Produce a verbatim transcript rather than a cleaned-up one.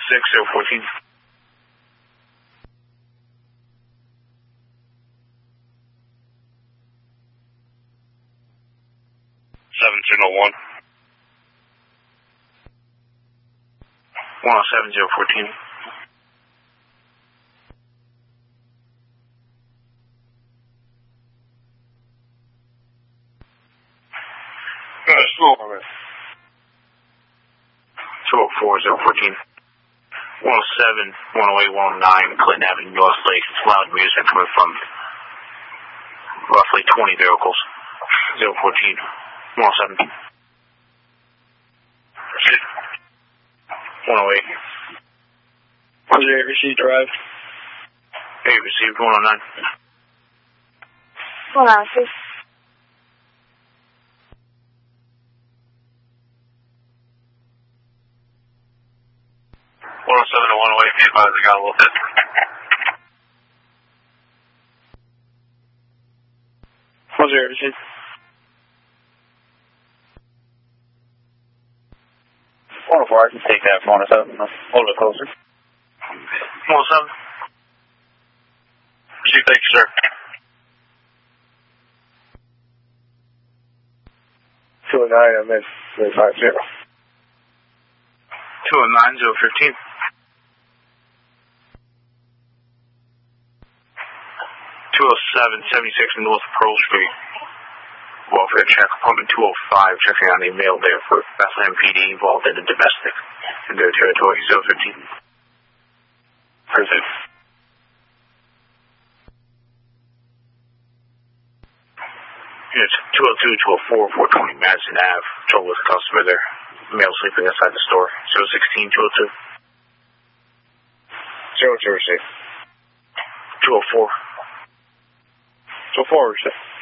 six, zero fourteen. seven, signal one. one oh seven, zero fourteen. Uh, school. two oh four, zero fourteen. one oh seven, one oh eight, one oh nine, Clinton Avenue, North Lake. It's loud music coming from roughly twenty vehicles. zero fourteen, one oh seven. one oh eight. one oh eight, received, drive. eight received, one oh nine. Hold on, please. one oh seven to one oh eight, be advised, I got a little bit. one oh, received. one oh four, I can take that from one oh seven. A little bit closer. one oh seven. Chief, thank you, sir. two oh nine, I missed three five zero. two oh nine, zero fifteen. two oh seven, seventy-six North Pearl Street. Welfare check, apartment two oh five, checking on the mail there for Bethlehem P D involved in a domestic in their territory, zero fifteen. Present. Units two oh two, two oh four, four twenty Madison Avenue. Trouble with the customer there. Male sleeping inside the store. zero sixteen, two oh two. zero two, received. two oh four. two oh four, received.